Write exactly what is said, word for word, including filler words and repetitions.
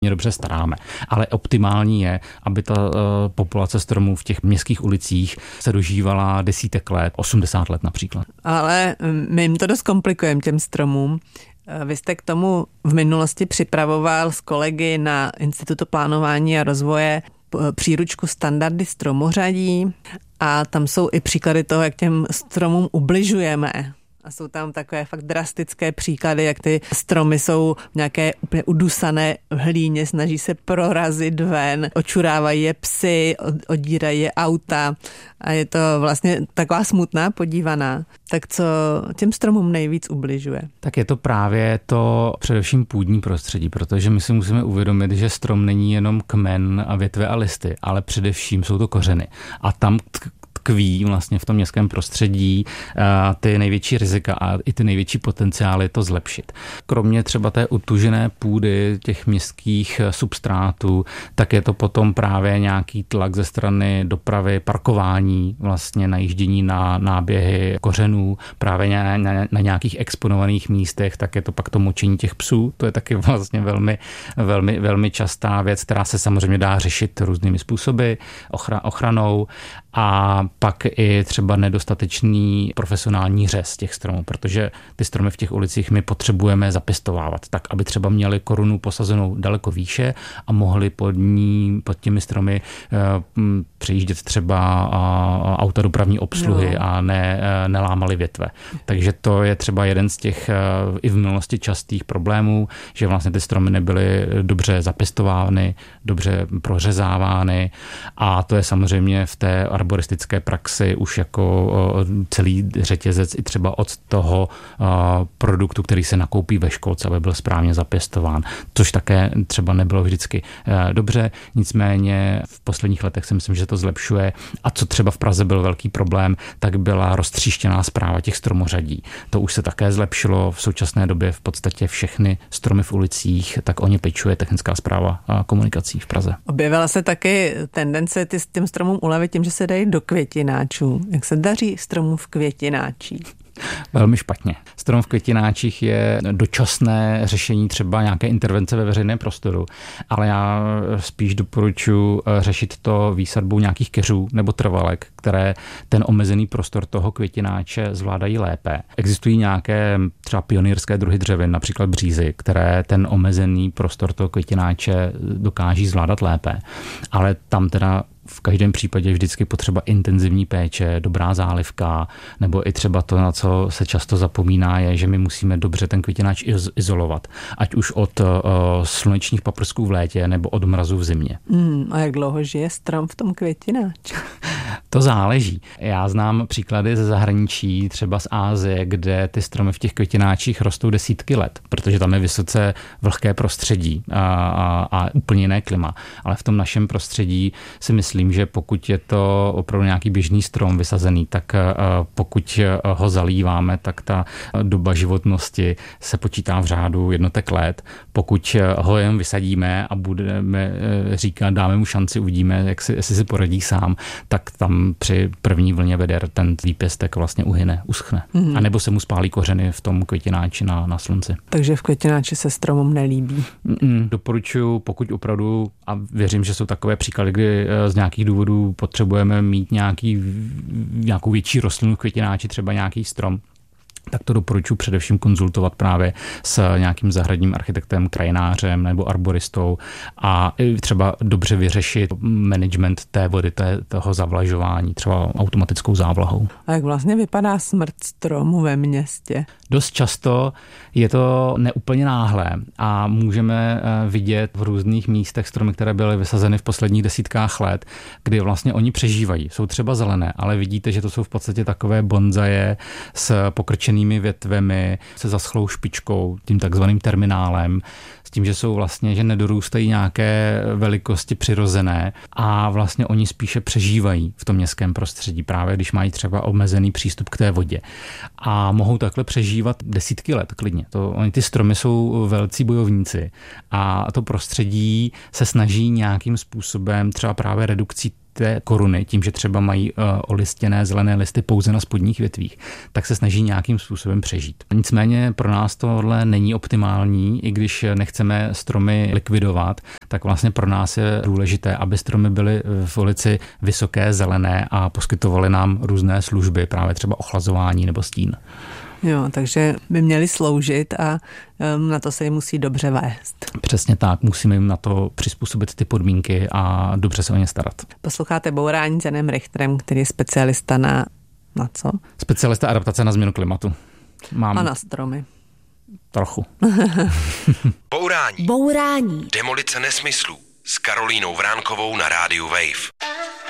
dobře staráme. Ale optimální je, aby ta uh, populace stromů v těch městských ulicích se dožívala desítek let, osmdesát let například. Ale my jim to dost komplikujeme těm stromům. Vy jste k tomu v minulosti připravoval s kolegy na Institutu plánování a rozvoje příručku Standardy stromořadí a tam jsou i příklady toho, jak těm stromům ubližujeme. A jsou tam takové fakt drastické příklady, jak ty stromy jsou v nějaké úplně udusané hlíně, snaží se prorazit ven, očurávají je psy, odírají je auta a je to vlastně taková smutná podívaná. Tak co těm stromům nejvíc ubližuje? Tak je to právě to především půdní prostředí, protože my si musíme uvědomit, že strom není jenom kmen a větve a listy, ale především jsou to kořeny. A tam tkví vlastně v tom městském prostředí ty největší rizika a i ty největší potenciály to zlepšit. Kromě třeba té utužené půdy, těch městských substrátů, tak je to potom právě nějaký tlak ze strany dopravy, parkování, vlastně najíždění na náběhy kořenů, právě na, na, na nějakých exponovaných místech, tak je to pak to močení těch psů. To je taky vlastně velmi, velmi, velmi častá věc, která se samozřejmě dá řešit různými způsoby, ochra, ochranou. A pak i třeba nedostatečný profesionální řez těch stromů, protože ty stromy v těch ulicích my potřebujeme zapěstovávat tak, aby třeba měli korunu posazenou daleko výše a mohli pod ní, pod těmi stromy uh, přejíždět třeba uh, auta dopravní obsluhy no. a ne, uh, nelámali větve. Takže to je třeba jeden z těch uh, i v minulosti častých problémů, že vlastně ty stromy nebyly dobře zapěstovány, dobře prořezávány a to je samozřejmě v té arboristické praxi už jako celý řetězec i třeba od toho produktu, který se nakoupí ve školce, aby byl správně zapěstován, což také třeba nebylo vždycky dobře, nicméně v posledních letech si myslím, že to zlepšuje a co třeba v Praze byl velký problém, tak byla roztříštěná správa těch stromořadí. To už se také zlepšilo, v současné době v podstatě všechny stromy v ulicích, tak o ně pečuje technická správa komunikací v Praze. Objevila se taky tendence ty s těm stromům ulevit tím, že se dají do květináčů. Jak se daří stromů v květináčích? Velmi špatně. Strom v květináčích je dočasné řešení třeba nějaké intervence ve veřejném prostoru, ale já spíš doporučuji řešit to výsadbou nějakých keřů nebo trvalek, které ten omezený prostor toho květináče zvládají lépe. Existují nějaké třeba pionýrské druhy dřevin, například břízy, které ten omezený prostor toho květináče dokáží zvládat lépe, ale tam teda v každém případě vždycky potřeba intenzivní péče, dobrá zálivka, nebo i třeba to, na co se často zapomíná, je, že my musíme dobře ten květináč izolovat. Ať už od uh, slunečních paprsků v létě, nebo od mrazu v zimě. Mm, a jak dlouho žije strom v tom květináči? To záleží. Já znám příklady ze zahraničí, třeba z Asie, kde ty stromy v těch květináčích rostou desítky let, protože tam je vysoce vlhké prostředí a, a, a úplně jiné klima. Ale v tom našem prostředí si myslím, že pokud je to opravdu nějaký běžný strom vysazený, tak pokud ho zalíváme, tak ta doba životnosti se počítá v řádu jednotek let. Pokud ho jen vysadíme a budeme říkat, dáme mu šanci, uvidíme, jak si, jestli si poradí sám, tak tam při první vlně veder ten výpěstek vlastně uhyne, uschne. Mm. A nebo se mu spálí kořeny v tom květináči na, na slunci. Takže v květináči se stromům nelíbí. Mm, doporučuji, pokud opravdu, a věřím, že jsou takové příklady, kdy z nějakých důvodů potřebujeme mít nějaký, nějakou větší rostlinu v květináči, třeba nějaký strom, tak to doporučuji především konzultovat právě s nějakým zahradním architektem, krajinářem nebo arboristou a třeba dobře vyřešit management té vody, té, toho zavlažování, třeba automatickou závlahou. A jak vlastně vypadá smrt stromu ve městě? Dost často je to neúplně náhlé a můžeme vidět v různých místech stromy, které byly vysazeny v posledních desítkách let, kdy vlastně oni přežívají. Jsou třeba zelené, ale vidíte, že to jsou v podstatě takové bonzaje s pokrčenými větvemi, se zaschlou špičkou, tím takzvaným terminálem, s tím, že jsou vlastně, že nedorůstají nějaké velikosti přirozené a vlastně oni spíše přežívají v tom městském prostředí, právě když mají třeba omezený přístup k té vodě. A mohou takhle přežívat desítky let klidně. To, oni ty stromy jsou velcí bojovníci a to prostředí se snaží nějakým způsobem třeba právě redukcí té koruny, tím, že třeba mají olistěné zelené listy pouze na spodních větvích, tak se snaží nějakým způsobem přežít. Nicméně pro nás tohle není optimální, i když nechceme stromy likvidovat, tak vlastně pro nás je důležité, aby stromy byly v ulici vysoké, zelené a poskytovaly nám různé služby, právě třeba ochlazování nebo stín. Jo, takže by měli sloužit a um, na to se jim musí dobře vést. Přesně tak, musíme jim na to přizpůsobit ty podmínky a dobře se o ně starat. Posloucháte Bourání s Janem Richterem, který je specialista na, na co? Specialista adaptace na změnu klimatu. Mám a na stromy. Trochu. Bourání. Bourání. Demolice nesmyslů s Karolínou Vránkovou na rádiu Wave.